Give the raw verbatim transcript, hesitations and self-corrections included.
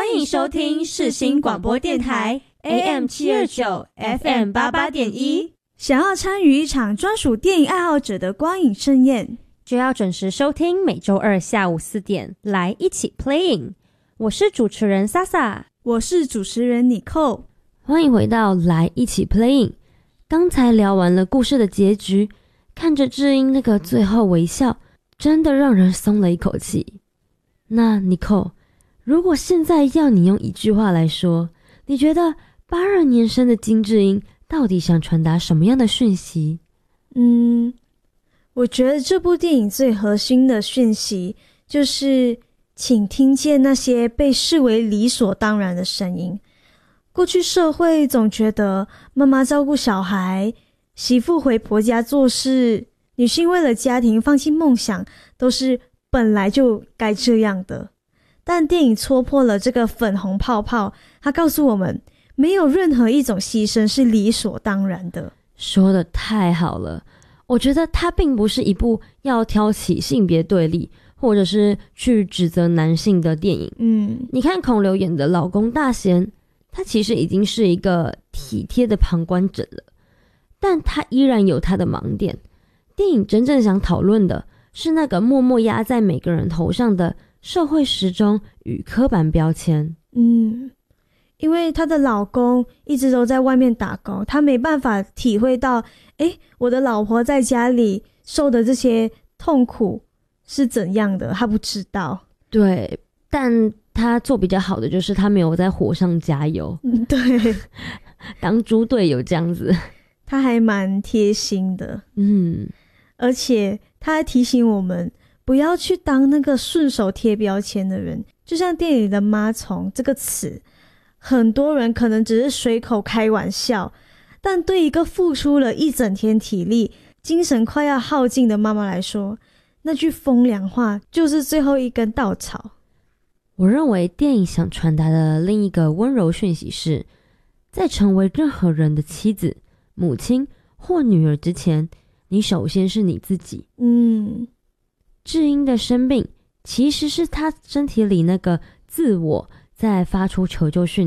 欢迎收听世新广播电台 A M 七二九 F M 八八点一。 想要参与一场专属电影爱好者的光影盛宴， 就要准时收听每周二下午四点来一起 playing。 我是主持人 Sasa， 我是主持人 Nicole。 欢迎回到来一起 playing。 刚才聊完了故事的结局，看着智英那个最后微笑，真的让人松了一口气。那 Nicole， 如果现在要你用一句话来说，你觉得八二年生的金智英到底想传达什么样的讯息？ 嗯，我觉得这部电影最核心的讯息就是请听见那些被视为理所当然的声音。过去社会总觉得妈妈照顾小孩，媳妇回婆家做事，女性为了家庭放弃梦想，都是本来就该这样的。但电影戳破了这个粉红泡泡，它告诉我们没有任何一种牺牲是理所当然的。 说得太好了，我觉得它并不是一部要挑起性别对立或者是去指责男性的电影。 嗯， 你看孔刘演的老公大贤，他其实已经是一个体贴的旁观者了，但他依然有他的盲点。电影真正想讨论的是那个默默压在每个人头上的社会时钟与刻板标签。 嗯，因为她的老公一直都在外面打工，她没办法体会到，诶，我的老婆在家里受的这些痛苦是怎样的，她不知道。 对，但她做比较好的就是她没有在火上加油。 嗯，对， 当猪队友这样子， 她还蛮贴心的。 嗯， 而且她还提醒我们不要去当那个顺手贴标签的人。就像电影里的妈虫这个词，很多人可能只是随口开玩笑，但对一个付出了一整天体力，精神快要耗尽的妈妈来说，那句风凉话就是最后一根稻草。 我认为电影想传达的另一个温柔讯息是，在成为任何人的妻子、母亲或女儿之前，你首先是你自己。 嗯， 智英的生病其实是她身体里那个自我在发出求救讯